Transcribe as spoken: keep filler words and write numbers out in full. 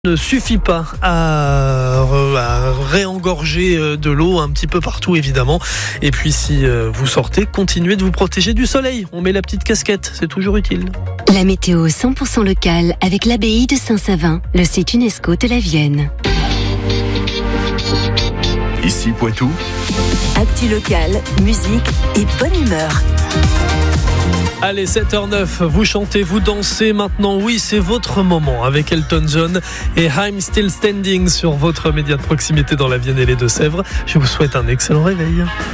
Ne suffit pas à, à réengorger de l'eau un petit peu partout évidemment. Et puis si vous sortez, continuez de vous protéger du soleil. On met la petite casquette, c'est toujours utile. La météo cent pour cent locale avec l'abbaye de Saint-Savin, le site UNESCO de la Vienne. Ici Poitou. Actu locale, musique et bonne humeur. Allez, sept heures neuf, vous chantez, vous dansez maintenant. Oui, c'est votre moment avec Elton John et I'm Still Standing sur votre média de proximité dans la Vienne et les Deux-Sèvres. Je vous souhaite un excellent réveil.